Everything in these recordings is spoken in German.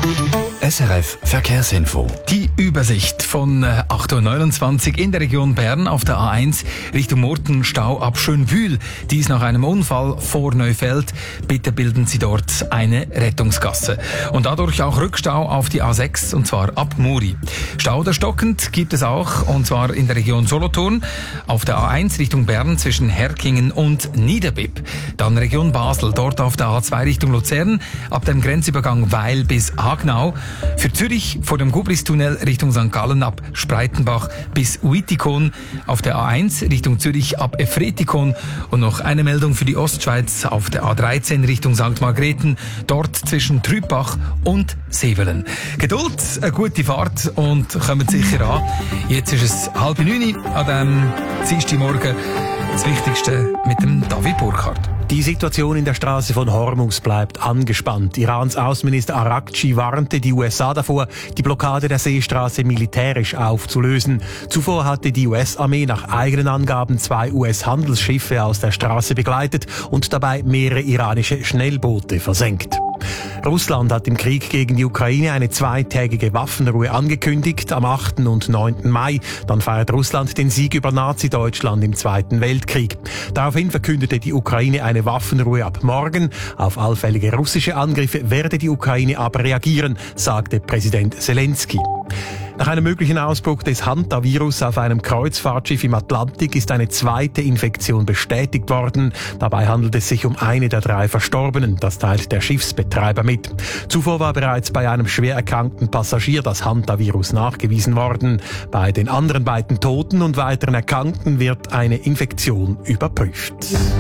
SRF Verkehrsinfo. Die Übersicht von 8.29 Uhr in der Region Bern auf der A1 Richtung Murten, Stau ab Schönbühl. Dies nach einem Unfall vor Neufeld. Bitte bilden Sie dort eine Rettungsgasse. Und dadurch auch Rückstau auf die A6, und zwar ab Muri. Stau oder stockend gibt es auch, und zwar in der Region Solothurn, auf der A1 Richtung Bern zwischen Herkingen und Niederbipp. Dann Region Basel, dort auf der A2 Richtung Luzern, ab dem Grenzübergang Weil bis Hagnau. Für Zürich vor dem Gubristunnel Richtung St. Gallen ab Spreitenbach bis Uitikon, auf der A1 Richtung Zürich ab Efretikon und noch eine Meldung für die Ostschweiz auf der A13 Richtung St. Margrethen, dort zwischen Trübach und Sevelen. Geduld, eine gute Fahrt und kommt sicher an. Jetzt ist es 8:30 an diesem Dienstagmorgen. Das Wichtigste mit dem David Burkhardt. Die Situation in der Straße von Hormuz bleibt angespannt. Irans Außenminister Araghchi warnte die USA davor, die Blockade der Seestraße militärisch aufzulösen. Zuvor hatte die US-Armee nach eigenen Angaben 2 US-Handelsschiffe aus der Straße begleitet und dabei mehrere iranische Schnellboote versenkt. Russland hat im Krieg gegen die Ukraine eine 2-tägige Waffenruhe angekündigt, am 8. und 9. Mai. Dann feiert Russland den Sieg über Nazi-Deutschland im Zweiten Weltkrieg. Daraufhin verkündete die Ukraine eine Waffenruhe ab morgen. Auf allfällige russische Angriffe werde die Ukraine aber reagieren, sagte Präsident Zelensky. Nach einem möglichen Ausbruch des Hantavirus auf einem Kreuzfahrtschiff im Atlantik ist eine zweite Infektion bestätigt worden. Dabei handelt es sich um eine der 3 Verstorbenen. Das teilt der Schiffsbetreiber mit. Zuvor war bereits bei einem schwer erkrankten Passagier das Hantavirus nachgewiesen worden. Bei den anderen beiden Toten und weiteren Erkrankten wird eine Infektion überprüft.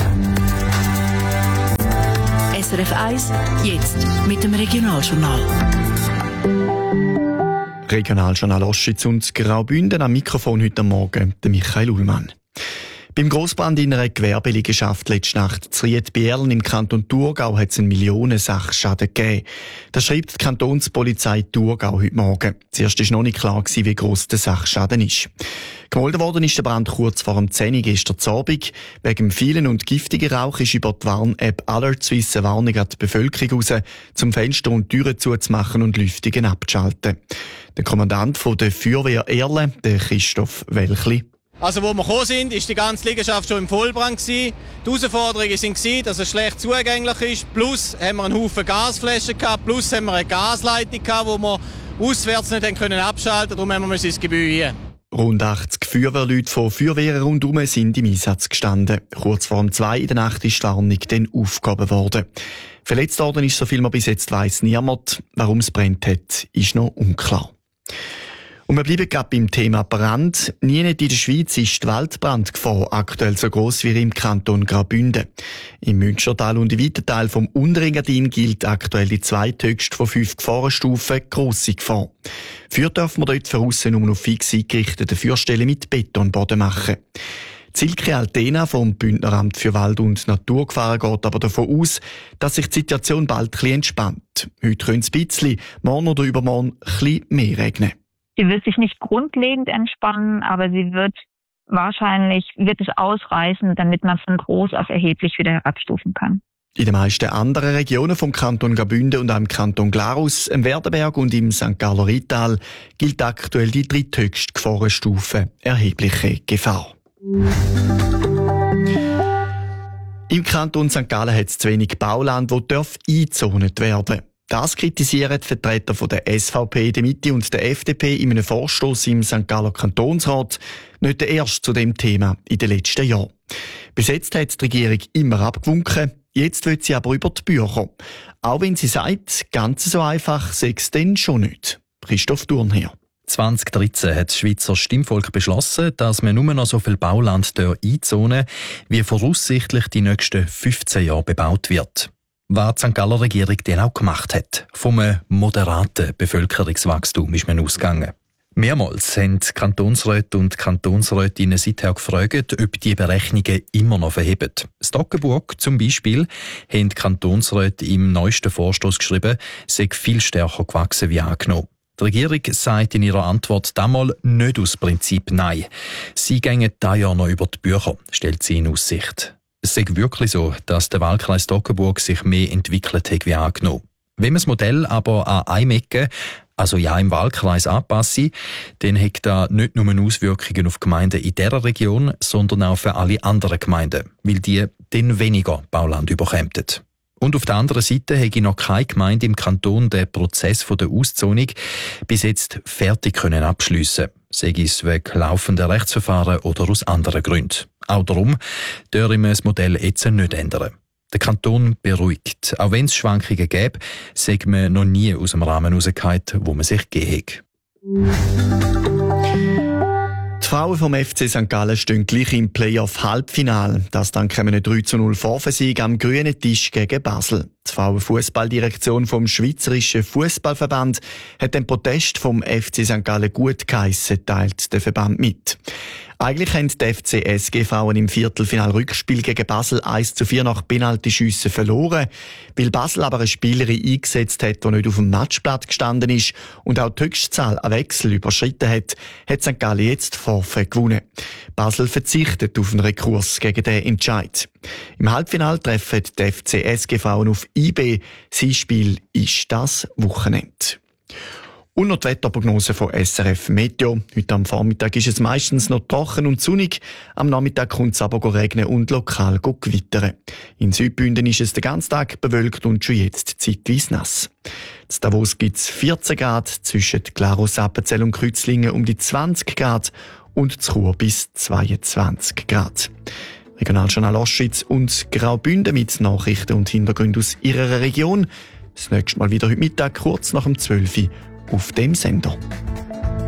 SRF 1, jetzt mit dem Regionaljournal. Regionaljournal Ostschweiz und Graubünden, am Mikrofon heute Morgen der Michael Ullmann. Beim Grossbrand in einer Gewerbeliegenschaft letzte Nacht in Ried-Bierlen im Kanton Thurgau hat es einen Millionensachschaden gegeben. Das schreibt die Kantonspolizei Thurgau heute Morgen. Zuerst war noch nicht klar, wie gross der Sachschaden ist. Gemeldet worden ist der Brand kurz vor dem 10 Uhr gestern Abend. Wegen dem vielen und giftigen Rauch ist über die Warn-App Alertswiss eine Warnung an die Bevölkerung raus, zum Fenster und Türen zuzumachen und Lüftungen abzuschalten. Der Kommandant der Feuerwehr Erle, der Christoph Welchli. Also, wo wir gekommen sind, ist die ganze Liegenschaft schon im Vollbrand gewesen. Die Herausforderungen waren, dass es schlecht zugänglich ist. Plus haben wir einen Haufen Gasflaschen gehabt. Plus haben wir eine Gasleitung gehabt, die wir auswärts nicht abschalten können. Darum müssen wir ins Gebäude hier. Rund 80 Feuerwehrleute von Feuerwehren rundherum sind im Einsatz gestanden. Kurz vor 2 in der Nacht ist die Warnung dann aufgehoben worden. Verletzt worden ist, so viel man bis jetzt weiss, niemand. Warum es brennt hat, ist noch unklar. Und wir bleiben gerade beim Thema Brand. Nie in der Schweiz ist die Waldbrandgefahr aktuell so gross wie im Kanton Graubünden. Im Münstertal und im weiten Teil vom Unterengadin gilt aktuell die zweithöchste von 5 Gefahrenstufen, grosse Gefahr. Für dürfen wir dort von aussen nur noch fix eingerichtete Feuerstellen mit Betonboden machen. Silke Altena vom Bündneramt für Wald- und Naturgefahren geht aber davon aus, dass sich die Situation bald ein bisschen entspannt. Heute könnte es ein bisschen, morgen oder übermorgen ein bisschen mehr regnen. Sie wird sich nicht grundlegend entspannen, aber wird es ausreißen, damit man von groß auf erheblich wieder herabstufen kann. In den meisten anderen Regionen vom Kanton Graubünden und auch im Kanton Glarus, im Werdenberg und im St. Galler Rital gilt aktuell die dritthöchste Gefahrenstufe, erhebliche Gefahr. Im Kanton St. Gallen hat es zu wenig Bauland, das eingezont werden darf. Das kritisieren die Vertreter von der SVP, der Mitte und der FDP in einem Vorstoss im St. Galler Kantonsrat, nicht der erste zu dem Thema in den letzten Jahren. Bis jetzt hat die Regierung immer abgewunken, jetzt will sie aber über die Bücher. Auch wenn sie sagt, ganz so einfach sei es denn schon nicht. Christoph Thurnherr. 2013 hat das Schweizer Stimmvolk beschlossen, dass man nur noch so viel Bauland einzonen darf, wie voraussichtlich die nächsten 15 Jahre bebaut wird. Was die St. Galler Regierung dann auch gemacht hat. Vom moderaten Bevölkerungswachstum ist man ausgegangen. Mehrmals haben die Kantonsräte und Kantonsrätinnen seither gefragt, ob die Berechnungen immer noch verheben. Das Toggenburg zum Beispiel haben die Kantonsräte im neuesten Vorstoss geschrieben, sei viel stärker gewachsen wie angenommen. Die Regierung sagt in ihrer Antwort damals nicht aus Prinzip Nein. Sie gehen dieses Jahr noch über die Bücher, stellt sie in Aussicht. Es sei wirklich so, dass der Wahlkreis Toggenburg sich mehr entwickelt hat wie angenommen. Wenn man das Modell aber an einem Ecke, also ja im Wahlkreis, anpasse, dann hat das nicht nur Auswirkungen auf Gemeinden in dieser Region, sondern auch für alle anderen Gemeinden, weil die dann weniger Bauland bekommen. Und auf der anderen Seite habe noch keine Gemeinde im Kanton den Prozess der Auszonung bis jetzt fertig abschliessen können. Sei es wegen laufender Rechtsverfahren oder aus anderen Gründen. Auch darum dürfen wir das Modell jetzt nicht ändern. Der Kanton beruhigt. Auch wenn es Schwankungen gäbe, sagt man noch nie aus dem Rahmen rausgefallen, wo man sich gegeben hat. Die Frauen vom FC St. Gallen stehen gleich im Playoff-Halbfinale. Das dank einem 3:0 Vorversieg am grünen Tisch gegen Basel. Die Frauenfußballdirektion vom Schweizerischen Fußballverband hat den Protest vom FC St. Gallen gut geheissen, teilt der Verband mit. Eigentlich haben die FCSG-Frauen im Viertelfinal-Rückspiel gegen Basel 1:4 nach Penaltyschüssen verloren. Weil Basel aber eine Spielerin eingesetzt hat, die nicht auf dem Matchblatt gestanden ist und auch die Höchstzahl an Wechsel überschritten hat St. Gallen jetzt Forfait gewonnen. Basel verzichtet auf einen Rekurs gegen den Entscheid. Im Halbfinale treffen die FCSG-Frauen auf IB. Sein Spiel ist das Wochenende. Und noch die Wetterprognose von SRF Meteo. Heute am Vormittag ist es meistens noch trocken und sonnig. Am Nachmittag kommt es aber regnen und lokal gewittern. In Südbünden ist es den ganzen Tag bewölkt und schon jetzt zeitweise nass. In Davos gibt es 14 Grad, zwischen Glarus, Appenzell und Kreuzlingen um die 20 Grad und zu Chur bis 22 Grad. Regionaljournal Ostschweiz und Graubünden mit Nachrichten und Hintergründen aus ihrer Region. Das nächste Mal wieder heute Mittag, kurz nach dem 12 Uhr auf dem Sender.